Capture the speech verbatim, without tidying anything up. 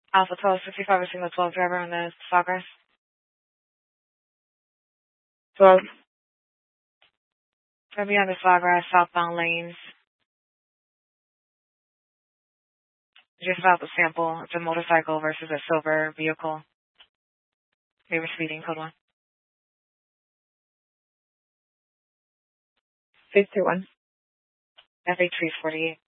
Alpha twelve sixty-five, a single twelve driver on the Sawgrass. twelve. Gonna be on the Sawgrass southbound lanes. Just about the sample. It's a motorcycle versus a silver vehicle. They were speeding, code one. fifty-one. F A three forty-eight.